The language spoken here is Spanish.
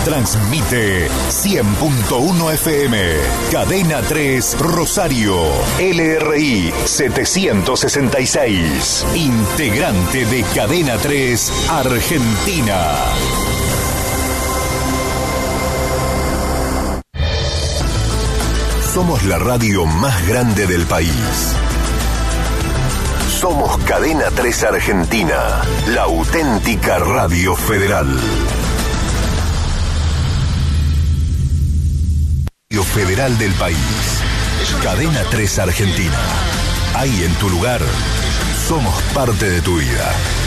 Transmite 100.1 FM. Cadena 3 Rosario. LRI 766. Integrante de Cadena 3 Argentina. Somos la radio más grande del país. Somos Cadena 3 Argentina, la auténtica radio federal. Radio federal del país. Cadena 3 Argentina. Ahí en tu lugar, somos parte de tu vida.